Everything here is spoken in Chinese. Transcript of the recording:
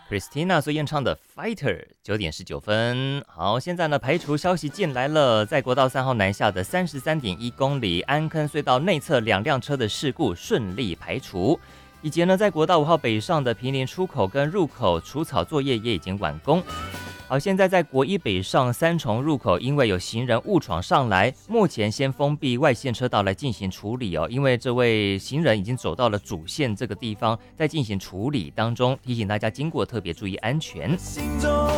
Christina 所演唱的 Fighter， 9:19。好，现在呢，排除消息进来了，在国道3号南下的33.1公里安坑隧道内侧2辆车的事故顺利排除，以及呢，在国道5号北上的坪林出口跟入口除草作业也已经完工。好，现在在国一北上3重入口，因为有行人误闯上来，目前先封闭外线车道来进行处理哦。因为这位行人已经走到了主线这个地方，在进行处理当中，提醒大家经过特别注意安全。 心中